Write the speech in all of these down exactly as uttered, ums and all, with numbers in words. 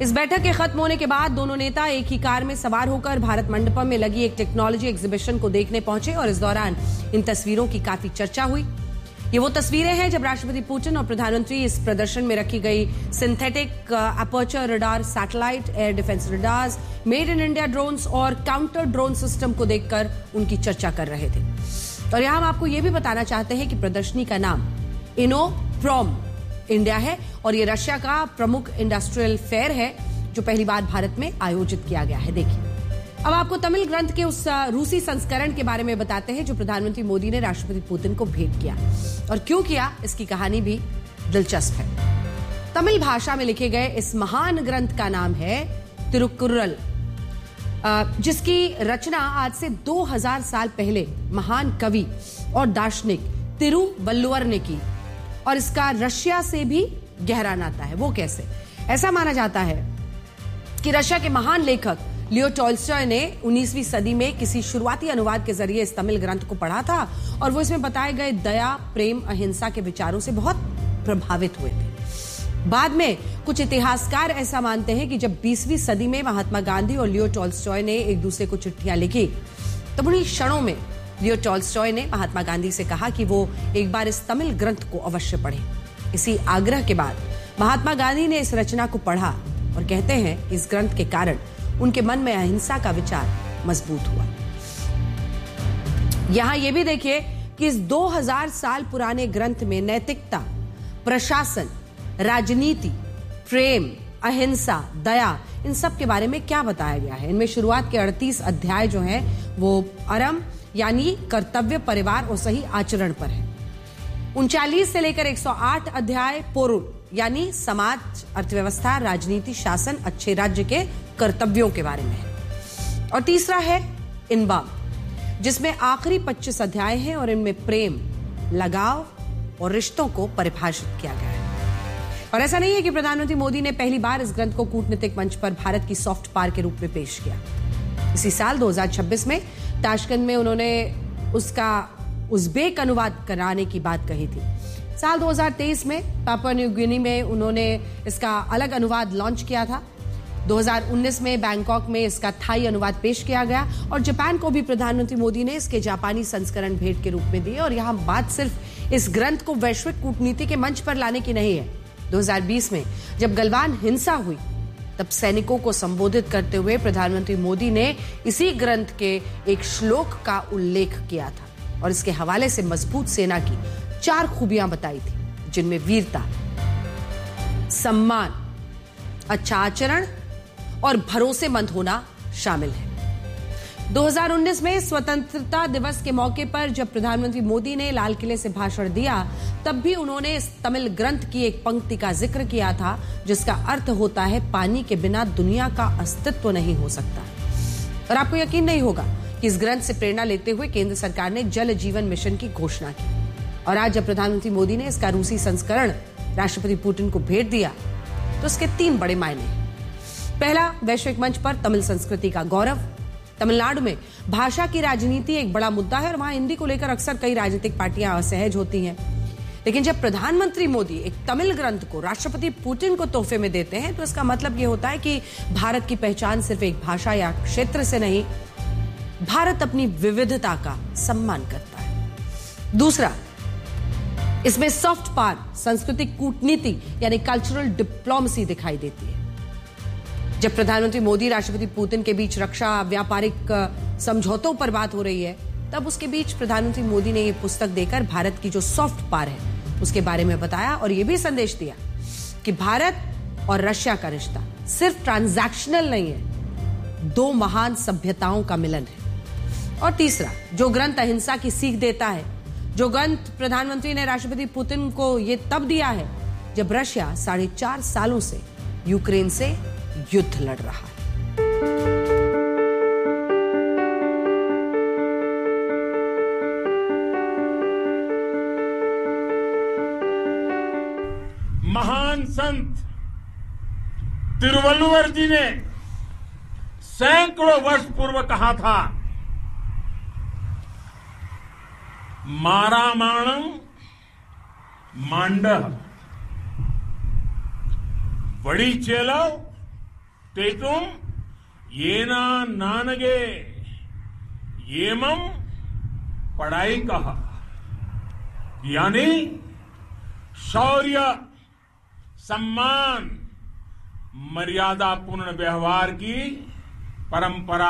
इस बैठक के खत्म होने के बाद दोनों नेता एक ही कार में सवार होकर भारत मंडपम में लगी एक टेक्नोलॉजी एग्जीबिशन को देखने पहुंचे और इस दौरान इन तस्वीरों की काफी चर्चा हुई। ये वो तस्वीरें हैं जब राष्ट्रपति पुतिन और प्रधानमंत्री इस प्रदर्शन में रखी गई synthetic aperture radar satellite, air defence radars, made in India drones और काउंटर ड्रोन सिस्टम को देखकर उनकी चर्चा कर रहे थे। और यहां हम आपको यह भी बताना चाहते हैं कि प्रदर्शनी का नाम इनोप्रॉम इंडिया है और ये रशिया का प्रमुख इंडस्ट्रियल फेयर है जो पहली बार भारत में आयोजित किया गया है। देखिए, अब आपको तमिल ग्रंथ के उस रूसी संस्करण के बारे में बताते हैं जो प्रधानमंत्री मोदी ने राष्ट्रपति पुतिन को भेंट किया और क्यों किया, इसकी कहानी भी दिलचस्प है। तमिल भाषा में लिखे गए इस महान ग्रंथ का नाम है तिरुकुरल, जिसकी रचना आज से दो हज़ार साल पहले महान कवि और दार्शनिक तिरुवल्लुवर ने की और इसका रशिया से भी गहरा नाता है। वो कैसे? ऐसा माना जाता है कि रशिया के महान लेखक लियो टॉल्स्टॉय ने उन्नीसवीं सदी में किसी शुरुआती अनुवाद के जरिए इस तमिल ग्रंथ को पढ़ा था और वो इसमें बताए गए दया, प्रेम, अहिंसा के विचारों से बहुत प्रभावित हुए थे। बाद में कुछ इतिहासकार ऐसा मानते हैं कि जब बीसवीं सदी में महात्मा गांधी और लियो टॉल्स्टॉय ने एक दूसरे को चिट्ठियां लिखी तब उन्हीं क्षणों में लियो टॉल्स्टॉय ने महात्मा गांधी से कहा कि वो एक बार इस तमिल ग्रंथ को अवश्य पढ़ें। इसी आग्रह के बाद महात्मा गांधी ने इस रचना को पढ़ा और कहते हैं इस ग्रंथ के कारण उनके मन में अहिंसा का विचार मजबूत हुआ। यहां यह भी देखिए कि इस दो हज़ार साल पुराने ग्रंथ में नैतिकता, प्रशासन, राजनीति, प्रेम, अहिंसा, दया, इन सब के बारे में क्या बताया गया है। इनमें शुरुआत के अड़तीस अध्याय जो हैं वो अरम यानी कर्तव्य, परिवार और सही आचरण पर है। उनचालीस से लेकर एक सौ आठ अध्याय पोरुल यानी समाज, अर्थव्यवस्था, राजनीति, शासन, अच्छे राज्य के कर्तव्यों के बारे में है। और तीसरा है इनबाम, जिसमें आखिरी पच्चीस अध्याय हैं और इनमें प्रेम, लगाव और रिश्तों को परिभाषित किया गया है। और ऐसा नहीं है कि प्रधानमंत्री मोदी ने पहली बार इस ग्रंथ को कूटनीतिक मंच पर भारत की सॉफ्ट पावर के रूप में पेश किया। इसी साल दो हज़ार छब्बीस में ताशकंद में उन्होंने उसका उज़्बेक अनुवाद कराने की बात कही थी। साल दो हज़ार तेईस में पापुआ न्यू गिनी में उन्होंने इसका अलग अनुवाद लॉन्च किया था। दो हज़ार उन्नीस में बैंकॉक में इसका थाई अनुवाद पेश किया गया और जापान को भी प्रधानमंत्री मोदी ने इसके जापानी संस्करण भेंट के रूप में दिए। और यहां बात सिर्फ इस ग्रंथ को वैश्विक कूटनीति के मंच पर लाने की नहीं है। दो हज़ार बीस में जब गलवान हिंसा हुई तब सैनिकों को संबोधित करते हुए प्रधानमंत्री मोदी ने इसी ग्रंथ के एक श्लोक का उल्लेख किया था और इसके हवाले से मजबूत सेना की चार खूबियां बताई थी, जिनमें वीरता, सम्मान, अच्छा आचरण और भरोसेमंद होना शामिल है। दो हज़ार उन्नीस में स्वतंत्रता दिवस के मौके पर जब प्रधानमंत्री मोदी ने लाल किले से भाषण दिया तब भी उन्होंने इस तमिल ग्रंथ की एक पंक्ति का जिक्र किया था जिसका अर्थ होता है पानी के बिना दुनिया का अस्तित्व नहीं हो सकता। और आपको यकीन नहीं होगा कि इस ग्रंथ से प्रेरणा लेते हुए केंद्र सरकार ने जल जीवन मिशन की घोषणा की। और आज जब प्रधानमंत्री मोदी ने इसका रूसी संस्करण राष्ट्रपति पुतिन को भेंट दिया तो इसके तीन बड़े मायने हैं। पहला, वैश्विक मंच पर तमिल संस्कृति का गौरव। तमिलनाडु में भाषा की राजनीति एक बड़ा मुद्दा है और वहां हिंदी को लेकर अक्सर कई राजनीतिक पार्टियां असहज होती हैं। लेकिन जब प्रधानमंत्री मोदी एक तमिल ग्रंथ को राष्ट्रपति पुतिन को तोहफे में देते हैं तो इसका मतलब यह होता है कि भारत की पहचान सिर्फ एक भाषा या क्षेत्र से नहीं, भारत अपनी विविधता का सम्मान करता है। दूसरा, इसमें सॉफ्ट पावर, सांस्कृतिक कूटनीति यानी कल्चरल डिप्लोमेसी दिखाई देती है। जब प्रधानमंत्री मोदी राष्ट्रपति पुतिन के बीच रक्षा, व्यापारिक समझौतों पर बात हो रही है तब उसके बीच प्रधानमंत्री मोदी ने यह पुस्तक देकर भारत की जो सॉफ्ट पावर है उसके बारे में बताया और यह भी संदेश दिया कि भारत और रशिया का रिश्ता सिर्फ ट्रांजैक्शनल नहीं है, दो महान सभ्यताओं का मिलन है। और तीसरा, जो ग्रंथ अहिंसा की सीख देता है, जो ग्रंथ प्रधानमंत्री ने राष्ट्रपति पुतिन को यह तब दिया है जब रशिया साढ़े चार सालों से यूक्रेन से युद्ध लड़ रहा है। महान संत तिरुवल्लुवर जी ने सैकड़ों वर्ष पूर्व कहा था, मारामाणम मांड वड़ी चेलो तेतुम येना नानगे येमम पढ़ाई कहा, यानी शौर्य, सम्मान, मर्यादा पूर्ण व्यवहार की परंपरा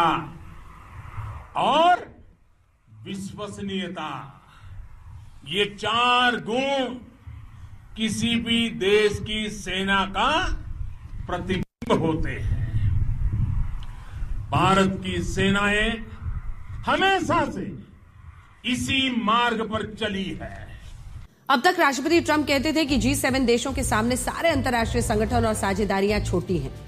और विश्वसनीयता, ये चार गुण किसी भी देश की सेना का प्रतिबिंब होते हैं। भारत की सेनाएं हमेशा से इसी मार्ग पर चली है। अब तक राष्ट्रपति ट्रंप कहते थे कि जी सेवन देशों के सामने सारे अंतर्राष्ट्रीय संगठन और साझेदारियां छोटी हैं,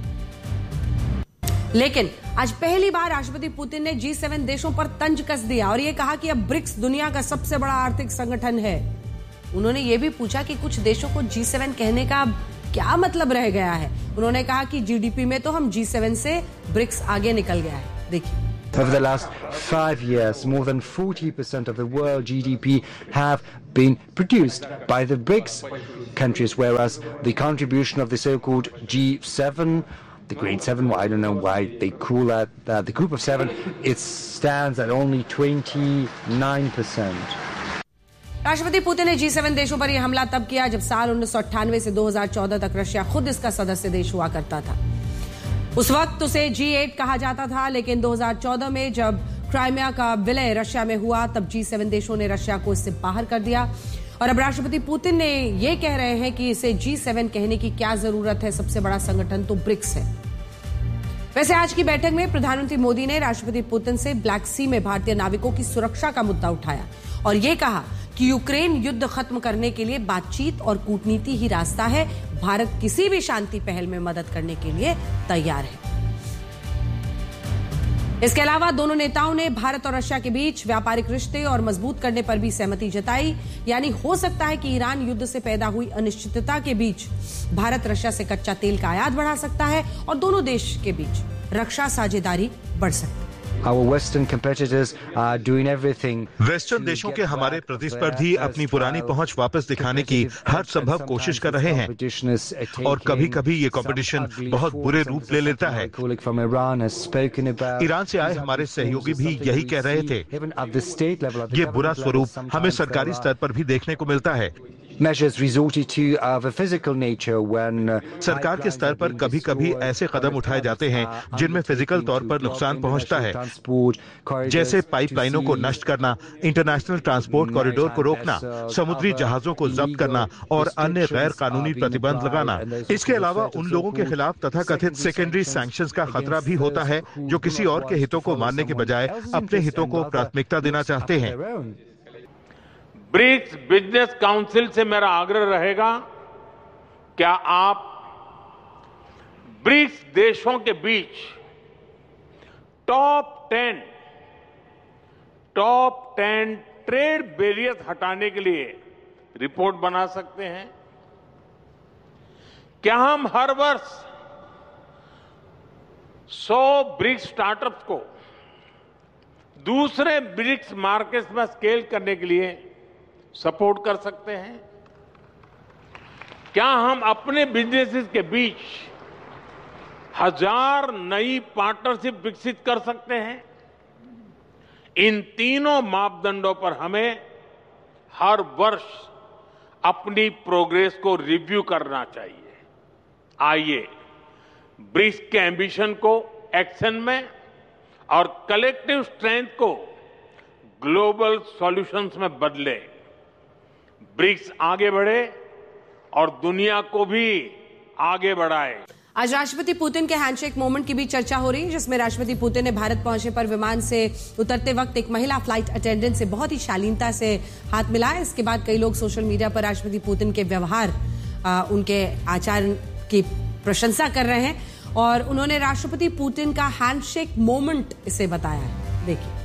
लेकिन आज पहली बार राष्ट्रपति पुतिन ने जी सेवन देशों पर तंज कस दिया और यह कहा कि अब ब्रिक्स दुनिया का सबसे बड़ा आर्थिक संगठन है। उन्होंने यह भी पूछा कि कुछ देशों को जी सेवन कहने का क्या मतलब रह गया है। उन्होंने कहा कि जीडीपी में तो हम जी सेवन से ब्रिक्स आगे निकल गया है। देखिए, Over the last five years, more than forty percent of the world G D P have been produced by the BRICS countries, whereas the contribution of the so-called G seven, the Great Seven, well, I don't know why they call that, uh, the Group of Seven, it stands at only twenty-nine percent. राष्ट्रपति Putin ने जी seven देशों पर यह हमला तब किया जब साल उन्नीस सौ अट्ठानवे से दो हज़ार चौदह तक रशिया खुद इसका सदस्य देश हुआ करता था। उस वक्त उसे जी एट कहा जाता था, लेकिन दो हज़ार चौदह में जब क्राइमिया का विलय रशिया में हुआ तब जी सेवन देशों ने रशिया को इससे बाहर कर दिया और अब राष्ट्रपति पुतिन ने यह कह रहे हैं कि इसे जी सेवन कहने की क्या जरूरत है, सबसे बड़ा संगठन तो ब्रिक्स है। वैसे आज की बैठक में प्रधानमंत्री मोदी ने राष्ट्रपति पुतिन से ब्लैक सी में भारतीय नाविकों की सुरक्षा का मुद्दा उठाया और यह कहा कि यूक्रेन युद्ध खत्म करने के लिए बातचीत और कूटनीति ही रास्ता है। भारत किसी भी शांति पहल में मदद करने के लिए तैयार है। इसके अलावा दोनों नेताओं ने भारत और रशिया के बीच व्यापारिक रिश्ते और मजबूत करने पर भी सहमति जताई, यानी हो सकता है कि ईरान युद्ध से पैदा हुई अनिश्चितता के बीच भारत रशिया से कच्चा तेल का आयात बढ़ा सकता है और दोनों देश के बीच रक्षा साझेदारी बढ़ सकती है। Our Western competitors are doing everything. Western देशों के हमारे प्रतिस्पर्धी अपनी पुरानी पहुंच वापस दिखाने की हर संभव कोशिश कर रहे हैं और कभी-कभी ये कंपटीशन बहुत बुरे रूप ले लेता है। ईरान से आए हमारे सहयोगी भी यही कह रहे थे। ये बुरा स्वरूप हमें सरकारी स्तर पर भी देखने को मिलता है। Measures resorted to of a physical nature when सरकार के स्तर पर कभी-कभी ऐसे कदम उठाए जाते हैं जिनमें फिजिकल तौर पर नुकसान पहुंचता है, जैसे पाइपलाइनों को नष्ट करना, इंटरनेशनल ट्रांसपोर्ट कॉरिडोर को रोकना, समुद्री जहाजों को जब्त करना और अन्य गैर कानूनी प्रतिबंध लगाना। इसके अलावा उन लोगों के खिलाफ तथाकथित सेकेंडरी सैंक्शंस का खतरा भी होता है जो किसी और के हितों को मानने के बजाय अपने हितों को प्राथमिकता देना चाहते हैं। ब्रिक्स बिजनेस काउंसिल से मेरा आग्रह रहेगा, क्या आप ब्रिक्स देशों के बीच top ten top ten trade barriers हटाने के लिए रिपोर्ट बना सकते हैं? क्या हम हर वर्ष सौ ब्रिक्स स्टार्टअप्स को दूसरे ब्रिक्स मार्केट्स में स्केल करने के लिए सपोर्ट कर सकते हैं? क्या हम अपने बिजनेसेस के बीच हजार नई पार्टनरशिप विकसित कर सकते हैं? इन तीनों मापदंडों पर हमें हर वर्ष अपनी प्रोग्रेस को रिव्यू करना चाहिए। आइए ब्रिक्स के एम्बिशन को एक्शन में और कलेक्टिव स्ट्रेंथ को ग्लोबल सॉल्यूशंस में बदले। ब्रिक्स आगे बढ़े और दुनिया को भी आगे बढ़ाए। आज राष्ट्रपति पुतिन के हैंडशेक मोमेंट की भी चर्चा हो रही है, जिसमें राष्ट्रपति पुतिन ने भारत पहुंचने पर विमान से उतरते वक्त एक महिला फ्लाइट अटेंडेंट से बहुत ही शालीनता से हाथ मिलाया। इसके बाद कई लोग सोशल मीडिया पर राष्ट्रपति पुतिन के व्यवहार, आ, उनके आचार की प्रशंसा कर रहे हैं और उन्होंने राष्ट्रपति पुतिन का हैंडशेक मोमेंट इसे बताया है। देखिए,